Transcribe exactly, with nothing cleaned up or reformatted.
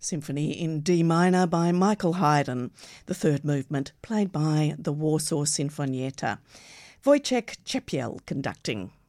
Symphony in D minor by Michael Haydn, the third movement played by the Warsaw Sinfonietta. Wojciech Czepiel conducting.